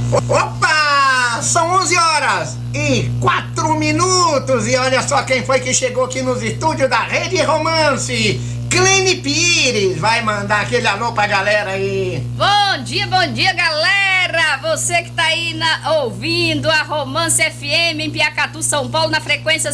Opa! São 11 horas e 4 minutos. E olha só quem foi que chegou aqui nos estúdios da Rede Romance. Clene Pires vai mandar aquele alô pra galera aí. Bom dia, galera! Você que tá aí ouvindo a Romance FM em Piacatu, São Paulo, na frequência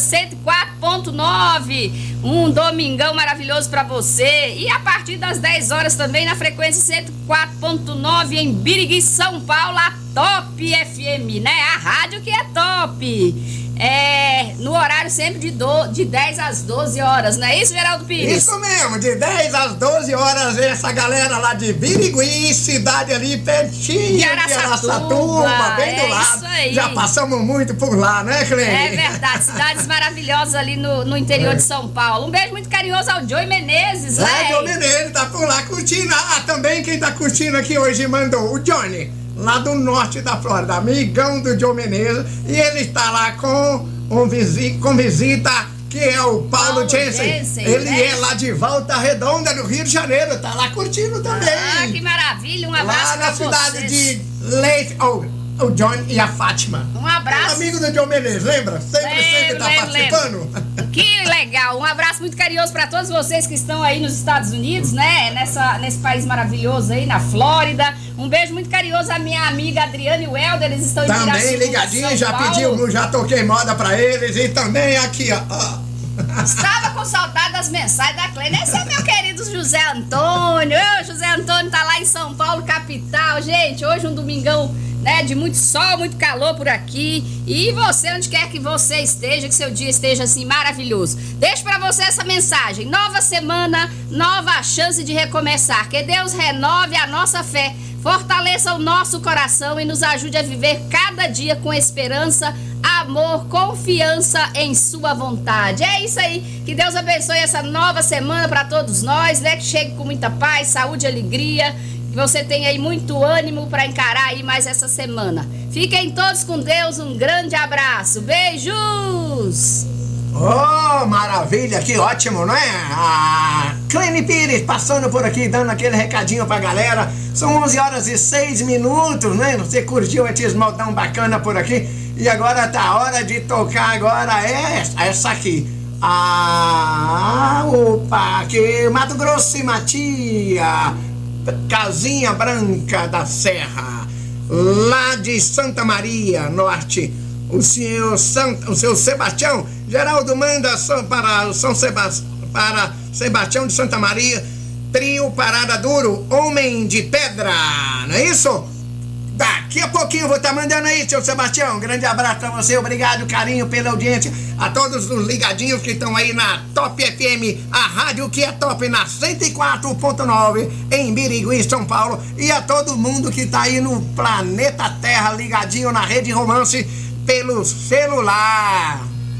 104.9. Um domingão maravilhoso pra você. E a partir das 10 horas também na frequência 104.9 em Birigui, São Paulo, a Top FM, né? A rádio que é top. No horário sempre de 10 às 12 horas, não é isso, Geraldo Pires? Isso mesmo, de 10 às 12 horas, essa galera lá de Birigui, cidade ali pertinho de Araçatuba, bem do lado. Isso aí. Já passamos muito por lá, né, Clene? É verdade, cidades maravilhosas ali no interior de São Paulo. Um beijo muito carinhoso ao Joey Menezes, né? Joey Menezes tá por lá curtindo. Também quem tá curtindo aqui hoje mandou o Johnny, lá do norte da Flórida, amigão do Joe Menezes, e ele está lá com visita, que é o Paulo Jensen. Ele né? é lá de Volta Redonda, no Rio de Janeiro, tá lá curtindo também. Ah, que maravilha, um abraço lá na cidade vocês. de Leite, o John e a Fátima. Um abraço. Amigo do Joe Menezes, lembra? Sempre tá participando. Que legal, um abraço muito carinhoso para todos vocês que estão aí nos Estados Unidos, né? Nesse país maravilhoso aí, na Flórida. Um beijo muito carinhoso à minha amiga Adriane Welder, eles estão em também ligadinho, já pediu, já toquei moda pra eles. E também aqui, ó. Estava com saudade das mensagens da Clene. Esse é meu querido José Antônio. José Antônio tá lá em São Paulo, capital. Gente, hoje um domingão, né, de muito sol, muito calor por aqui. E você, onde quer que você esteja, que seu dia esteja assim maravilhoso. Deixo pra você essa mensagem: nova semana, nova chance de recomeçar. Que Deus renove a nossa fé, fortaleça o nosso coração e nos ajude a viver cada dia com esperança, amor, confiança em sua vontade. É isso aí, que Deus abençoe essa nova semana para todos nós, né? Que chegue com muita paz, saúde e alegria, que você tenha aí muito ânimo para encarar aí mais essa semana. Fiquem todos com Deus, um grande abraço, beijos! Oh, maravilha, que ótimo, não é? A Clene Pires passando por aqui, dando aquele recadinho pra galera. São 11 horas e 6 minutos, né? Você curtiu esse modão bacana por aqui. E agora tá a hora de tocar agora essa aqui. Opa, que Mato Grosso e Matia, Casinha Branca da Serra, lá de Santa Maria, Norte. O seu Sebastião, Geraldo manda para Sebastião de Santa Maria, trio Parada Duro, Homem de Pedra, não é isso? Daqui a pouquinho eu vou estar mandando aí, seu Sebastião. Grande abraço pra você, obrigado, carinho pela audiência. A todos os ligadinhos que estão aí na Top FM, a rádio que é top na 104.9 em Birigui, São Paulo. E a todo mundo que tá aí no planeta Terra ligadinho na Rede Romance pelo celular.